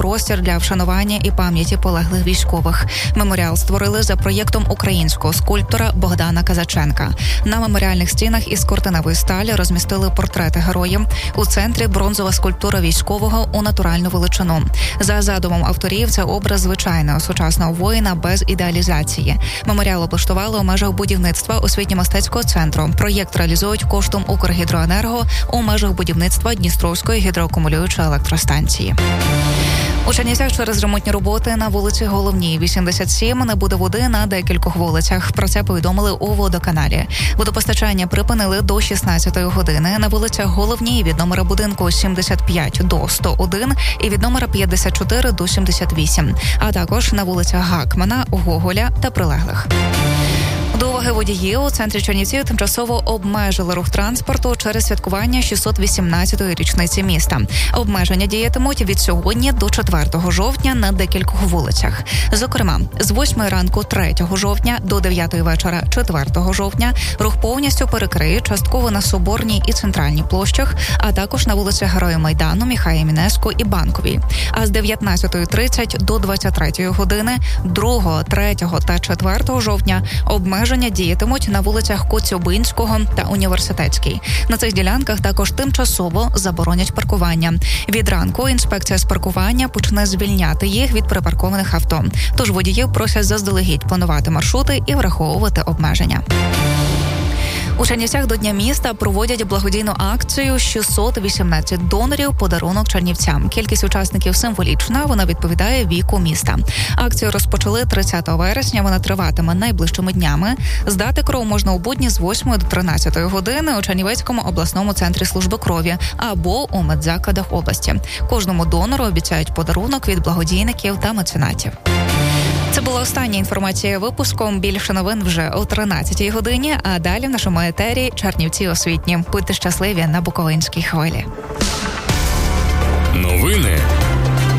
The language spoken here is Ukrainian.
простір для вшанування і пам'яті полеглих військових. Меморіал створили за проєктом українського скульптора Богдана Казаченка. На меморіальних стінах із кортинової сталі розмістили портрети героїв. У центрі бронзова скульптура військового у натуральну величину. За задумом авторів, це образ звичайного сучасного воїна без ідеалізації. Меморіал облаштували у межах будівництва освітньо-мистецького центру. Проєкт реалізують коштом Укргідроенерго у межах будівництва Дністровської гідроакумулюючої електростанції. У Чернівцях через ремонтні роботи на вулиці Головній, 87, не буде води на декількох вулицях. Про це повідомили у водоканалі. Водопостачання припинили до 16-ї години на вулицях Головній від номера будинку 75 до 101 і від номера 54 до 78, а також на вулицях Гакмана, Гоголя та прилеглих. До уваги водіїв, у центрі Чернівців тимчасово обмежили рух транспорту через святкування 618-ї річниці міста. Обмеження діятимуть від сьогодні до 4 жовтня на декількох вулицях. Зокрема, з 8 ранку 3 жовтня до 9 вечора 4 жовтня рух повністю перекриють частково на Соборній і Центральній площах, а також на вулицях Героїв Майдану, Міхая Мінеску і Банковій. А з 19:30 до 23 години 2, 3 та 4 жовтня обмеження діятимуть на вулицях Коцюбинського та Університетській. На цих ділянках також тимчасово заборонять паркування. Від ранку інспекція з паркування почне звільняти їх від припаркованих авто. Тож водіїв просять заздалегідь планувати маршрути і враховувати обмеження. У Чернівцях до Дня міста проводять благодійну акцію «618 донорів. Подарунок чернівцям». Кількість учасників символічна, вона відповідає віку міста. Акцію розпочали 30 вересня, вона триватиме найближчими днями. Здати кров можна у будні з 8 до 13 години у Чернівецькому обласному центрі служби крові або у медзакладах області. Кожному донору обіцяють подарунок від благодійників та меценатів. Це була остання інформація випуском. Більше новин вже о 13-й годині, а далі в нашому етері Чернівці освітні. Будьте щасливі на Буковинській хвилі. Новини